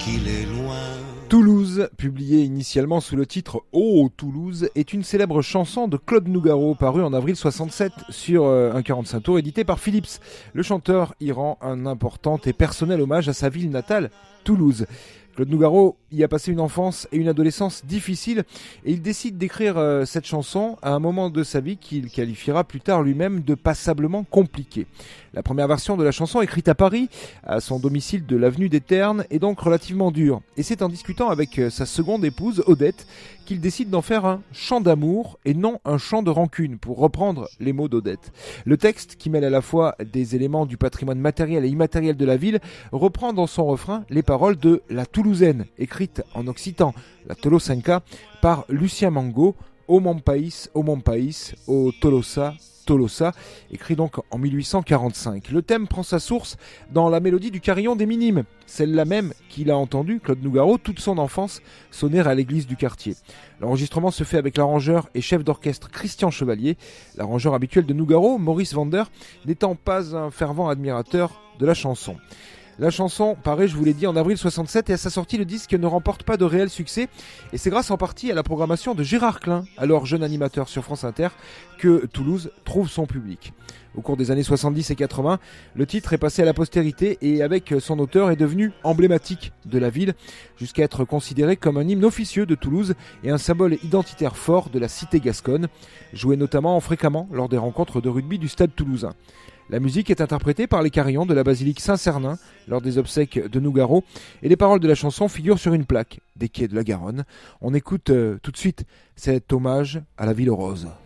qu'il est loin. Toulouse, publiée initialement sous le titre « Oh Toulouse », est une célèbre chanson de Claude Nougaro, parue en avril 67 sur un 45 tours édité par Philips. Le chanteur y rend un important et personnel hommage à sa ville natale, Toulouse. Claude Nougaro y a passé une enfance et une adolescence difficiles et il décide d'écrire cette chanson à un moment de sa vie qu'il qualifiera plus tard lui-même de passablement compliqué. La première version de la chanson, écrite à Paris, à son domicile de l'avenue des Ternes, est donc relativement dure. Et c'est en discutant avec sa seconde épouse, Odette, qu'il décide d'en faire un chant d'amour et non un chant de rancune, pour reprendre les mots d'Odette. Le texte, qui mêle à la fois des éléments du patrimoine matériel et immatériel de la ville, reprend dans son refrain les paroles de La Toulousaine, écrite en occitan, la Tolosenka, par Lucien Mango, au mon país, au Tolosa, Tolosa, écrit donc en 1845. Le thème prend sa source dans la mélodie du carillon des Minimes, celle-là même qu'il a entendue, Claude Nougaro, toute son enfance, sonner à l'église du quartier. L'enregistrement se fait avec l'arrangeur et chef d'orchestre Christian Chevalier, l'arrangeur habituel de Nougaro, Maurice Vander, n'étant pas un fervent admirateur de la chanson. La chanson paraît, je vous l'ai dit, en avril 67 et à sa sortie, le disque ne remporte pas de réel succès. Et c'est grâce en partie à la programmation de Gérard Klein, alors jeune animateur sur France Inter, que Toulouse trouve son public. Au cours des années 70 et 80, le titre est passé à la postérité et avec son auteur est devenu emblématique de la ville, jusqu'à être considéré comme un hymne officieux de Toulouse et un symbole identitaire fort de la cité gasconne, joué notamment fréquemment lors des rencontres de rugby du stade toulousain. La musique est interprétée par les carillons de la basilique Saint-Cernin lors des obsèques de Nougaro et les paroles de la chanson figurent sur une plaque des quais de la Garonne. On écoute tout de suite cet hommage à la ville rose.